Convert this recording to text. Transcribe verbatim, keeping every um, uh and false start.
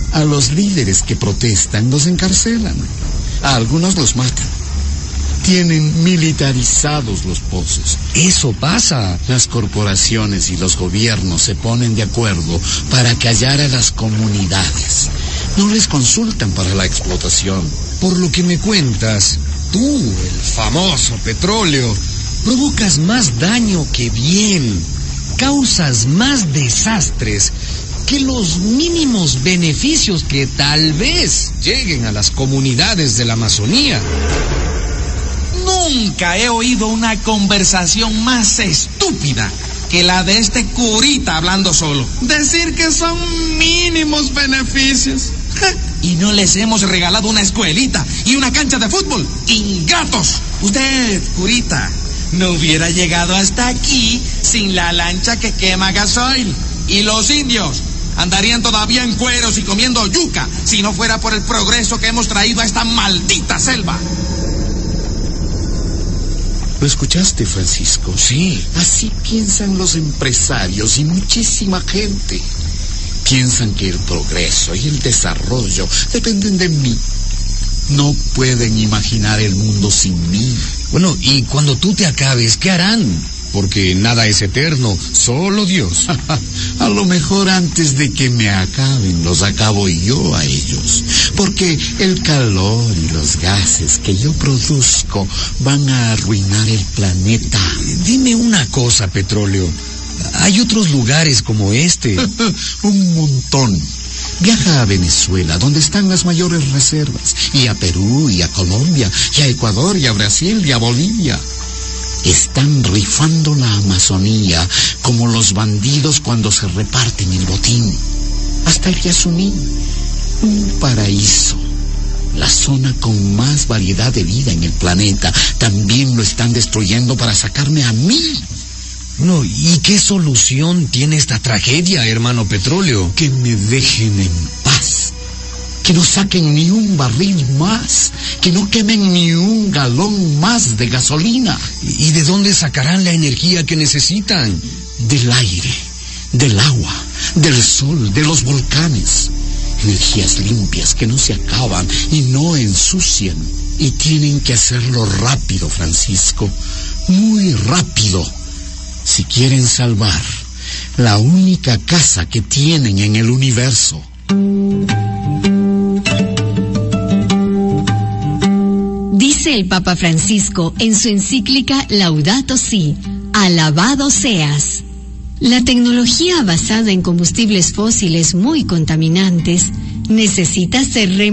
A los líderes que protestan los encarcelan. A algunos los matan. Tienen militarizados los pozos. Eso pasa. Las corporaciones y los gobiernos se ponen de acuerdo para callar a las comunidades. No les consultan para la explotación. Por lo que me cuentas, tú, el famoso petróleo, provocas más daño que bien. Causas más desastres que los mínimos beneficios que tal vez lleguen a las comunidades de la Amazonía. Nunca he oído una conversación más estúpida que la de este curita hablando solo. Decir que son mínimos beneficios. Y no les hemos regalado una escuelita y una cancha de fútbol. ¡Ingratos! Usted, curita, no hubiera llegado hasta aquí sin la lancha que quema gasoil. Y los indios andarían todavía en cueros y comiendo yuca si no fuera por el progreso que hemos traído a esta maldita selva. ¿Lo escuchaste, Francisco? Sí. Así piensan los empresarios y muchísima gente. Piensan que el progreso y el desarrollo dependen de mí. No pueden imaginar el mundo sin mí. Bueno, y cuando tú te acabes, ¿qué harán? Porque nada es eterno, solo Dios. A lo mejor antes de que me acaben, los acabo yo a ellos. Porque el calor y los gases que yo produzco van a arruinar el planeta. Dime una cosa, petróleo. ¿Hay otros lugares como este? Un montón. Viaja a Venezuela, donde están las mayores reservas. Y a Perú, y a Colombia, y a Ecuador, y a Brasil, y a Bolivia. Están rifando la Amazonía como los bandidos cuando se reparten el botín. Hasta el Yasuní, un paraíso. La zona con más variedad de vida en el planeta, también lo están destruyendo para sacarme a mí. No, ¿y qué solución tiene esta tragedia, hermano petróleo? Que me dejen en paz. Que no saquen ni un barril más, que no quemen ni un galón más de gasolina. ¿Y de dónde sacarán la energía que necesitan? Del aire, del agua, del sol, de los volcanes. Energías limpias que no se acaban y no ensucian. Y tienen que hacerlo rápido, Francisco, muy rápido. Si quieren salvar la única casa que tienen en el universo. Dice el Papa Francisco en su encíclica Laudato Si, alabado seas. La tecnología basada en combustibles fósiles muy contaminantes necesita ser